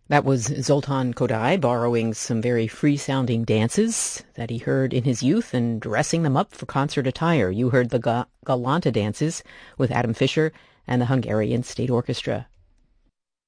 That was Zoltan Kodály borrowing some very free-sounding dances that he heard in his youth and dressing them up for concert attire. You heard the Galanta dances with Adam Fischer and the Hungarian State Orchestra.